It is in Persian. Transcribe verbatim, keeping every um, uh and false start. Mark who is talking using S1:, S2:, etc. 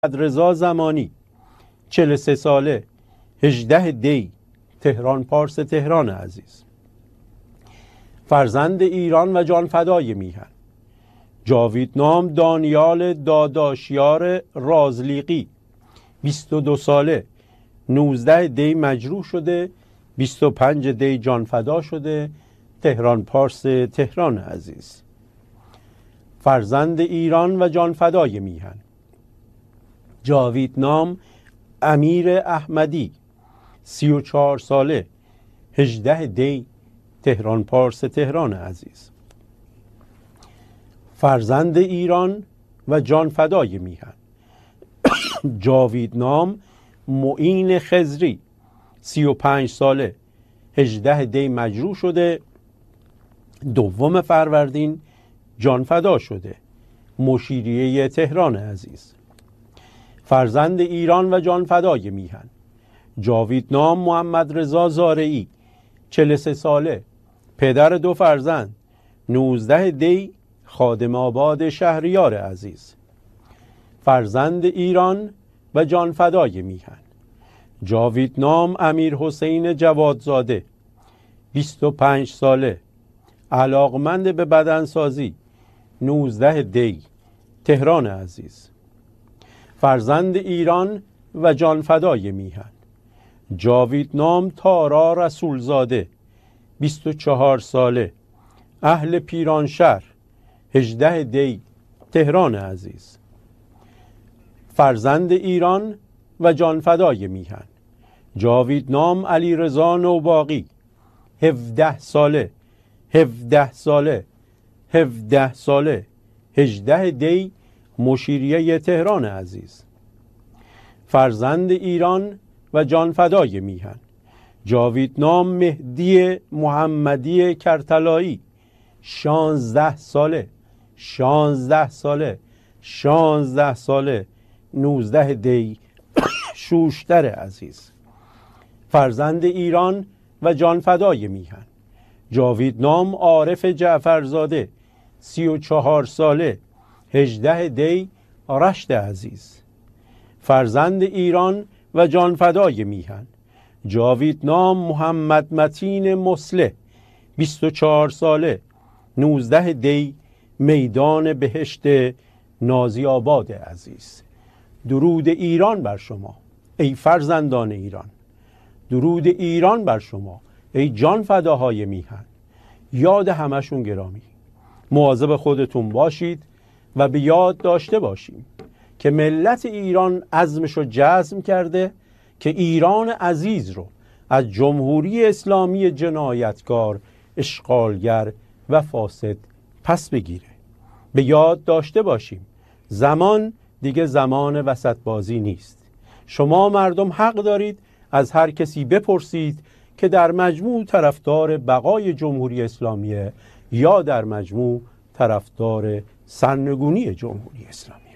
S1: رضا زمانی، چهل و سه ساله، هجده دی، تهران پارس تهران عزیز. فرزند ایران و جانفدای میهن. جاویدنام دانیال داداشیار رازلیقی، بیست و دو ساله، نوزده دی مجروح شده، بیست و پنج دی جانفدا شده، تهران پارس تهران عزیز. فرزند ایران و جانفدای میهن. جاویدنام امیر احمدی، سی و چهار ساله، هجده دی، تهران پارس تهران عزیز. فرزند ایران و جانفدای میهن. جاویدنام معین خضری، سی و پنج ساله، هجده دی مجروح شده، دوم فروردین جانفدا شده، مشیریه تهران عزیز. فرزند ایران و جانفدای میهن. جاویدنام محمد رضا زارعی، چهل و سه ساله، پدر دو فرزند، نوزده دی، خادم آباد شهریار عزیز. فرزند ایران و جانفدای میهن. جاویدنام امیر حسین جوادزاده، بیست و پنج ساله، علاقمند به بدنسازی، نوزده دی، تهران عزیز. فرزند ایران و جانفدای میهن. جاویدنام تارا رسولزاده، بیست و چهار ساله، اهل پیرانشهر، هجده دی، تهران عزیز. فرزند ایران و جانفدای میهن. جاویدنام علیرضا نوباغی، هفده ساله، هفده ساله، هفده ساله، هجده دی، مشیریه تهران عزیز. فرزند ایران و جانفدای میهن. جاویدنام مهدی محمدی کرتلایی، شانزده ساله، شانزده ساله، شانزده ساله، نوزده دی، شوشتر عزیز. فرزند ایران و جانفدای میهن. جاویدنام عارف جعفرزاده، سی و چهار ساله، هجده دی، رشت عزیز. فرزند ایران و جانفدای میهن. جاویدنام محمد متین مصلح، بیست و چهار ساله، نوزده دی، میدان بهشت نازی آباد عزیز. درود ایران بر شما ای فرزندان ایران. درود ایران بر شما ای جانفداهای میهن. یاد همشون گرامی. مواظب خودتون باشید و به یاد داشته باشیم که ملت ایران عزمشو جزم کرده که ایران عزیز رو از جمهوری اسلامی جنایتکار، اشغالگر و فاسد پس بگیره. به یاد داشته باشیم زمان دیگه زمان وسط بازی نیست. شما مردم حق دارید از هر کسی بپرسید که در مجموع طرفدار بقای جمهوری اسلامی یا در مجموع طرفدار سرنگونی جمهوری اسلامی.